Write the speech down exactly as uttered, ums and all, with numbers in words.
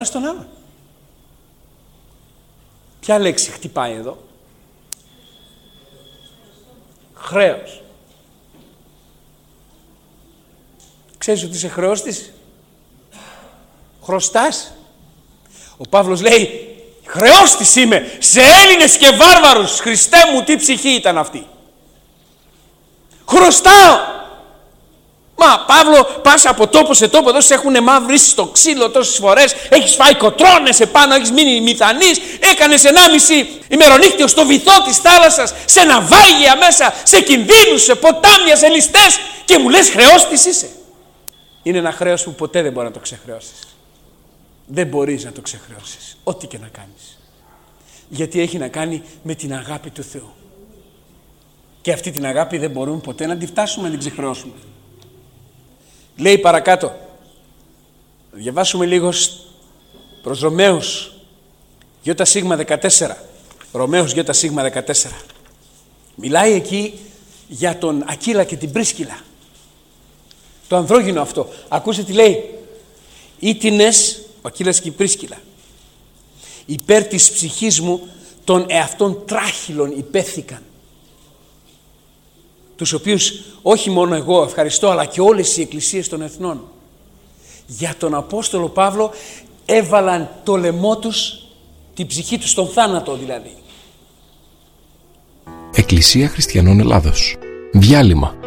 στον άλλον. Ποια λέξη χτυπάει εδώ? Χρέος. Ξέρεις ότι είσαι χρεώστης? Χρωστάς? Ο Παύλος λέει, χρεώστης είμαι σε Έλληνες και βάρβαρους. Χριστέ μου, τι ψυχή ήταν αυτή. Χρωστάω. Μα Παύλο, πας από τόπο σε τόπο, εδώ σε έχουν μαυρίσει στο ξύλο τόσες φορές, έχεις φάει κοτρώνες επάνω, έχεις μείνει μηθανής, έκανες ενάμιση ημερονύχτιο στο βυθό της θάλασσας, σε ναυάγια μέσα, σε κινδύνους, σε ποτάμια, σε ληστές και μου λες χρεώστης είσαι. Είναι ένα χρέος που ποτέ δεν μπορεί να το ξεχρεώσεις. Δεν μπορείς να το ξεχρεώσεις, ό,τι και να κάνεις. Γιατί έχει να κάνει με την αγάπη του Θεού. Και αυτή την αγάπη δεν μπορούμε ποτέ να τη φτάσουμε, να την ξεχρεώσουμε. Λέει παρακάτω, διαβάσουμε λίγο προς Ρωμαίους Ι σίγμα δεκατέσσερα. Ρωμαίους Ι σίγμα δεκατέσσερα. Μιλάει εκεί για τον Ακύλα και την Πρίσκυλα. Το ανδρόγυνο αυτό. Ακούστε τι λέει. Ήτινες, ο Ακύλας και η Πρίσκυλα, υπέρ της ψυχής μου των εαυτών τράχυλων υπέθηκαν, τους οποίους όχι μόνο εγώ ευχαριστώ, αλλά και όλες οι εκκλησίες των εθνών. Για τον Απόστολο Παύλο έβαλαν το λαιμό τους, την ψυχή τους στον θάνατο δηλαδή. Εκκλησία Χριστιανών Ελλάδος. Διάλειμμα.